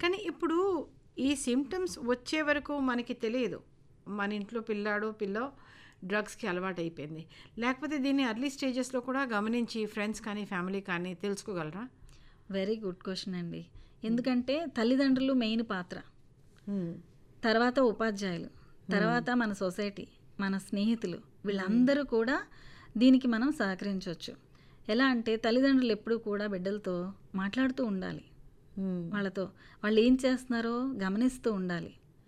కానీ ఇప్పుడు ఈ సిమ్టమ్స్ వచ్చే వరకు మనకి తెలియదు. మన ఇంట్లో పిల్లో డ్రగ్స్‌కి అలవాటయిపోయింది. లేకపోతే దీన్ని ఎర్లీ స్టేజెస్‌లో కూడా గమనించి ఫ్రెండ్స్ కానీ, ఫ్యామిలీ కానీ తెలుసుకోగలరా? వెరీ గుడ్ క్వశ్చన్ అండి. ఎందుకంటే తల్లిదండ్రులు మెయిన్ పాత్ర, తర్వాత ఉపాధ్యాయులు, తర్వాత మన సొసైటీ, మన స్నేహితులు, వీళ్ళందరూ కూడా దీనికి మనం సహకరించవచ్చు. ఎలా అంటే తల్లిదండ్రులు ఎప్పుడూ కూడా బిడ్డలతో మాట్లాడుతూ ఉండాలి. వాళ్ళతో వాళ్ళు ఏం చేస్తున్నారో గమనిస్తూ ఉండాలి.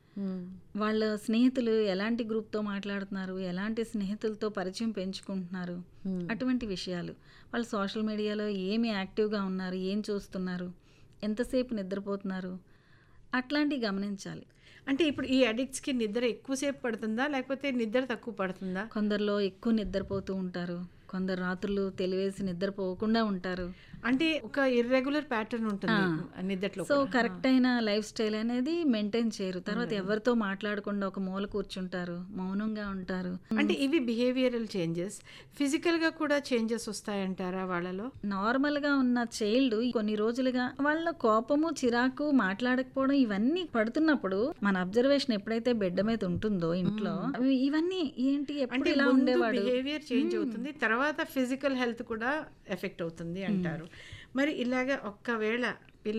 వాళ్ళ స్నేహితులు ఎలాంటి గ్రూప్తో మాట్లాడుతున్నారు, ఎలాంటి స్నేహితులతో పరిచయం పెంచుకుంటున్నారు, అటువంటి విషయాలు. వాళ్ళు సోషల్ మీడియాలో ఏమి యాక్టివ్గా ఉన్నారు, ఏం చూస్తున్నారు, ఎంతసేపు నిద్రపోతున్నారు, అట్లాంటివి గమనించాలి. అంటే ఇప్పుడు ఈ అడిక్ట్స్‌కి నిద్ర ఎక్కువసేపు పడుతుందా? లేకపోతే నిద్ర తక్కువ పడుతుందా? కొందరిలో ఎక్కువ నిద్రపోతూ ఉంటారు, కొందరు రాత్రులు తెలివేసి నిద్రపోకుండా ఉంటారు. అంటే ఒక ఇర్రెగ్యులర్ ప్యాటర్న్ ఉంటుంది నిద్రలో. సో కరెక్ట్ అయిన లైఫ్ స్టైల్ అనేది మెయింటైన్ చేయరు. తర్వాత ఎవరితో మాట్లాడకుండా ఒక మూల కూర్చుంటారు, మౌనంగా ఉంటారు. అంటే ఇవి బిహేవియరల్ చేంజెస్. ఫిజికల్గా కూడా చేంజెస్ వస్తాయంటారా వాళ్ళలో? నార్మల్గా ఉన్న చైల్డ్ కొన్ని రోజులుగా వాళ్ళ కోపము, చిరాకు, మాట్లాడకపోవడం ఇవన్నీ పడుతున్నప్పుడు మన అబ్జర్వేషన్ ఎప్పుడైతే బిడ్డ మీద ఉంటుందో ఇంట్లో ఇవన్నీ ఏంటి ఎప్పుడు ఇలా ఉండేవాడు, బిహేవియర్ చేంజ్ అవుతుంది, తర్వాత ఫిజికల్ హెల్త్ కూడా ఎఫెక్ట్ అవుతుంది అంటారు. మరి ఇలాగా ఒక్కవేళ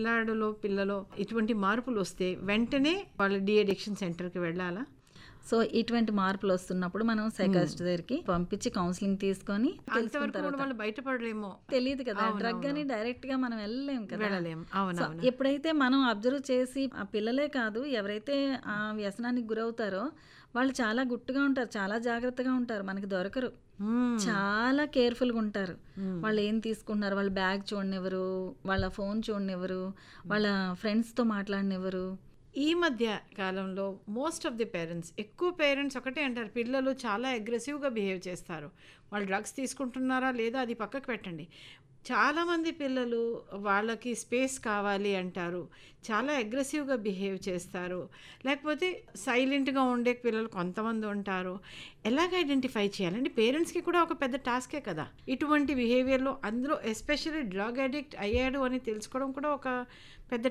పిల్లలో ఇటువంటి మార్పులు వస్తే వెంటనే వాళ్ళు డి అడిక్షన్ సెంటర్కి వెళ్ళాలా? సో ఇటువంటి మార్పులు వస్తున్నప్పుడు మనం సైకాలజిస్ట్ దగ్గరికి పంపించి కౌన్సిలింగ్ తీసుకొని వాళ్ళు బయటపడలేమో తెలియదు కదా, డ్రగ్ అని డైరెక్ట్ గా మనం వెళ్ళలేం కదా. సో ఎప్పుడైతే మనం అబ్జర్వ్ చేసి ఆ పిల్లలే కాదు ఎవరైతే ఆ వ్యసనానికి గురవుతారో వాళ్ళు చాలా గుట్టుగా ఉంటారు, చాలా జాగ్రత్తగా ఉంటారు, మనకి దొరకరు, చాలా కేర్ఫుల్గా ఉంటారు. వాళ్ళు ఏం తీసుకుంటున్నారు, వాళ్ళ బ్యాగ్ చూడనివ్వరు, వాళ్ళ ఫోన్ చూడనివ్వరు, వాళ్ళ ఫ్రెండ్స్తో మాట్లాడనివ్వరు. ఈ మధ్య కాలంలో మోస్ట్ ఆఫ్ ది పేరెంట్స్, ఎక్కువ పేరెంట్స్ ఒకటే అంటారు, పిల్లలు చాలా అగ్రెసివ్గా బిహేవ్ చేస్తారు. వాళ్ళు డ్రగ్స్ తీసుకుంటున్నారా లేదా అది పక్కకు పెట్టండి, చాలామంది పిల్లలు వాళ్ళకి స్పేస్ కావాలి అంటారు, చాలా అగ్రెసివ్గా బిహేవ్ చేస్తారు, లేకపోతే సైలెంట్గా ఉండే పిల్లలు కొంతమంది ఉంటారు. ఎలాగ ఐడెంటిఫై చేయాలండి? పేరెంట్స్కి కూడా ఒక పెద్ద టాస్కే కదా ఇటువంటి బిహేవియర్లో. అందులో ఎస్పెషల్లీ డ్రగ్ అడిక్ట్ అయ్యాడు అని తెలుసుకోవడం కూడా ఒక పెద్ద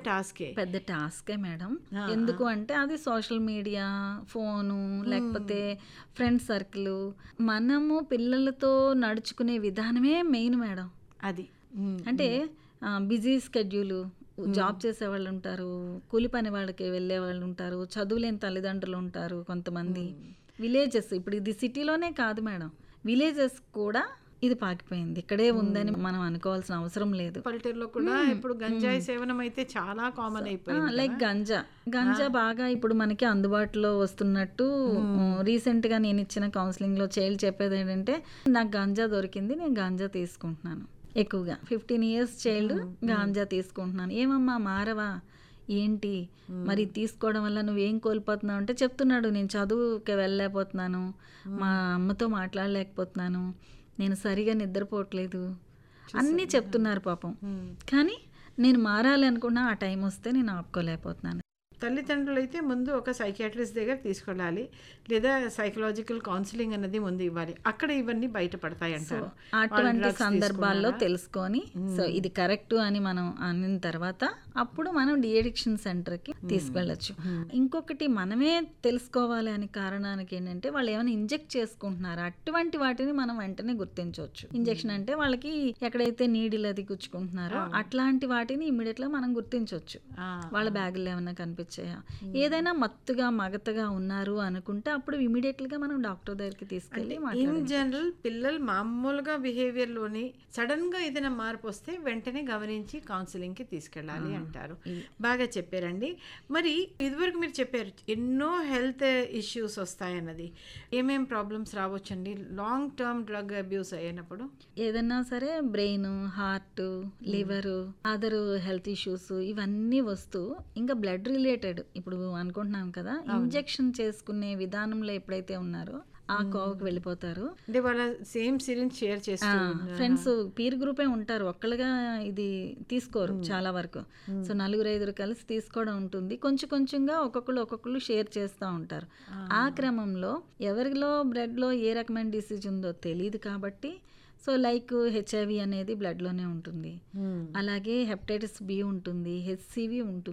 టాస్కే మేడం. ఎందుకు అంటే అది సోషల్ మీడియా, ఫోను, లేకపోతే ఫ్రెండ్ సర్కిల్, మనము పిల్లలతో నడుచుకునే విధానమే మెయిన్ మేడం. అది అంటే బిజీ స్కెడ్యూలు, జాబ్ చేసే వాళ్ళు ఉంటారు, కూలి పని వాళ్ళకి వెళ్ళే వాళ్ళు ఉంటారు, చదువులేని తల్లిదండ్రులు ఉంటారు, కొంతమంది విలేజెస్, ఇప్పుడు ఇది సిటీలోనే కాదు మేడం, విలేజెస్ కూడా ఇది పాకిపోయింది, ఇక్కడే ఉందని మనం అనుకోవాల్సిన అవసరం లేదు. పల్లెటూరులో కూడా ఇప్పుడు గంజాయి సేవనం అయితే చాలా కామన్ అయిపోయింది. లైక్ గంజా బాగా ఇప్పుడు మనకి అందుబాటులో వస్తున్నట్టు రీసెంట్గా నేను ఇచ్చిన కౌన్సిలింగ్లో చైల్డ్ చెప్పేది ఏంటంటే, నాకు గంజా దొరికింది, నేను గంజా తీసుకుంటున్నాను. ఎక్కువగా 15 years చైల్డ్ గాంజా తీసుకుంటున్నాను. ఏమమ్మా మారవా ఏంటి, మరి తీసుకోవడం వల్ల నువ్వేం కోల్పోతున్నావు అంటే చెప్తున్నాడు, నేను చదువుకి వెళ్ళలేకపోతున్నాను, మా అమ్మతో మాట్లాడలేకపోతున్నాను, నేను సరిగా నిద్రపోవట్లేదు, అన్నీ చెప్తున్నారు పాపం. కానీ నేను మారాలి అనుకున్నా ఆ టైం వస్తే నేను ఆపుకోలేకపోతున్నాను. తల్లిదండ్రులు అయితే ముందు ఒక సైకియాట్రిస్ట్ దగ్గర తీసుకెళ్ళాలి, లేదా సైకలాజికల్ కౌన్సిలింగ్ అనేది ముందు ఇవ్వాలి, అక్కడ ఇవన్నీ బయటపడతాయి అంటారు. అటువంటి సందర్భాల్లో తెలుసుకొని సో ఇది కరెక్ట్ అని మనం అనిన తర్వాత అప్పుడు మనం డి అడిక్షన్ సెంటర్కి తీసుకెళ్ళచ్చు. ఇంకొకటి మనమే తెలుసుకోవాలి అని కారణానికి ఏంటంటే, వాళ్ళు ఏమైనా ఇంజెక్ట్ చేసుకుంటున్నారు, అటువంటి వాటిని మనం వెంటనే గుర్తించవచ్చు. ఇంజెక్షన్ అంటే వాళ్ళకి ఎక్కడైతే నీడిల్ అది గుచ్చుకుంటున్నారో అట్లాంటి వాటిని ఇమ్మీడియట్గా మనం గుర్తించవచ్చు. వాళ్ళ బ్యాగుల్లో ఏమైనా కనిపించాయా, ఏదైనా మత్తుగా మగతగా ఉన్నారు అనుకుంటే అప్పుడు ఇమీడియట్గా మనం డాక్టర్ దగ్గరికి తీసుకెళ్ళి ఇన్ జనరల్ పిల్లలు మామూలుగా బిహేవియర్లోని సడన్గా ఏదైనా మార్పు వస్తే వెంటనే గమనించి కౌన్సిలింగ్కి తీసుకెళ్ళాలి అంటారు. బాగా చెప్పారండి. మరి ఇదివరకు మీరు చెప్పారు ఎన్నో హెల్త్ ఇష్యూస్ వస్తాయన్నది, ఏమేం ప్రాబ్లమ్స్ రావచ్చండి లాంగ్ టర్మ్ డ్రగ్ అబ్యూస్ అయినప్పుడు? ఏదన్నా సరే brain, heart, liver, other health issues ఇవన్నీ వస్తూ ఇంకా బ్లడ్ రిలేటెడ్ ఇప్పుడు అనుకుంటున్నాం కదా, ఇంజెక్షన్ చేసుకునే విధానంలో ఎప్పుడైతే ఉన్నారో ఆ కోవకు వెళ్ళిపోతారు. అంటే వాళ్ళ సేమ్ సిరింజ్ షేర్ చేస్తారు, ఫ్రెండ్స్ పీర్ గ్రూపే ఉంటారు, ఒక్కళ్ళుగా ఇది తీసుకోరు చాలా వరకు. సో 4-5 కలిసి తీసుకోవడం ఉంటుంది, కొంచెం కొంచెంగా ఒక్కొక్కళ్ళు షేర్ చేస్తూ ఉంటారు. ఆ క్రమంలో ఎవరిలో బ్లడ్లో ఏ రకమైన డిసీజ్ ఉందో తెలియదు కాబట్టి, సో లైక్ HIV అనేది బ్లడ్లోనే ఉంటుంది, అలాగే హెపటైటిస్ B ఉంటుంది, HCV ఉంటుంది.